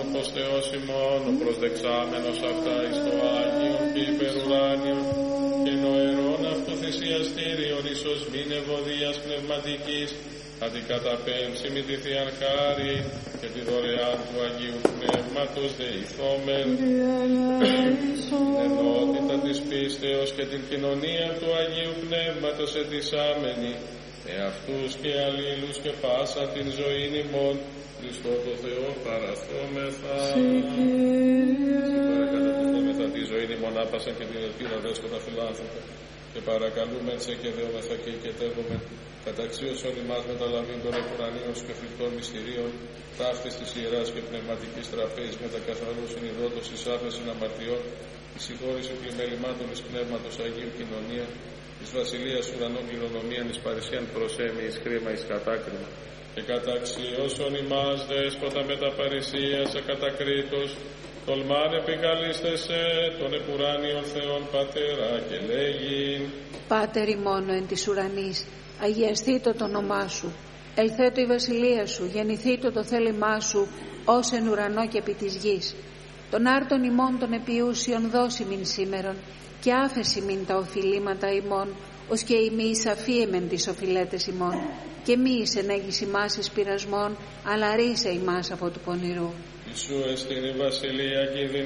άνθρωπος Θεός ημών, ο προσδεξάμενος αυτά εις το Άγιον και υπερουράνιον και νοερών αυτού θυσιαστήριον ίσως μην ευωδίας πνευματικής, αντικαταπέμψη με τη Θείαν Χάρη και τη δωρεάν του Αγίου Πνεύματος δεηθόμεν, ενότητα της πίστεως και την κοινωνία του Αγίου Πνεύματος ετισάμενη, αυτούς και αλλήλους και πάσα την ζωήν ημών, Χριστό το Θεό παραθόμεθα. Παρακαλούμεθα τη ζωήν ημών άπασαν και την ελπίδα δέσκοντα φιλάνθρωπα, και παρακαλούμε σε και δεόμεθα και οικετεύουμε καταξίωσον ημάς μεταλαβήν των εκουρανίων και φρικτών μυστηρίων, ταύτης της ιεράς και πνευματικής τραπέζης με τα καθαρού συνειδότος εις άφεσιν αμαρτιών, η συγχώρηση πλημελημάτων εις πνεύματος Αγίου κοινωνία, εις βασιλείας ουρανών κληρονομίαν εις παρησίαν προσέμι εις χρήμα εις κατάκριμα, και καταξίωσον ημάς δέσποτα με τα παρησίας ακατακρίτως, τολμάν επικαλείστεσαι τον επουράνιον Θεόν Πατέρα και λέγειν: Πάτερ ημών εν της ουρανής, αγιαστήτω το όνομά σου, ελθέτω η βασιλεία σου, γεννηθήτω το θέλημά σου, ως εν ουρανό και επί της γης. Τον άρτον ημών των επιούσιων δώσει μην σήμερον, και άφεση μην τα οφειλήματα ημών, ως και ημείς αφίεμεν τις οφειλέτες ημών, και μη εις ενέγεις ημάς εις πειρασμών, αλλά ρίσε ημάς από του πονηρού. Ιησού εστιν η βασιλεία και η